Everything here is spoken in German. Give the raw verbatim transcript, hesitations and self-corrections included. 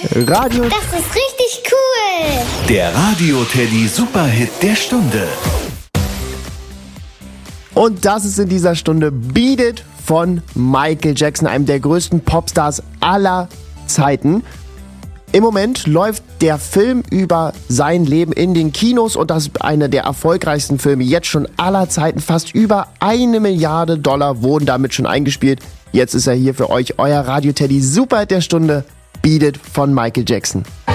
Radio. Das ist richtig cool. Der Radio Teddy Superhit der Stunde. Und das ist in dieser Stunde Beat It von Michael Jackson, einem der größten Popstars aller Zeiten. Im Moment läuft der Film über sein Leben in den Kinos und das ist einer der erfolgreichsten Filme jetzt schon aller Zeiten. Fast über eine Milliarde Dollar wurden damit schon eingespielt. Jetzt ist er hier für euch, euer Radio Teddy Superhit der Stunde, Beat It von Michael Jackson.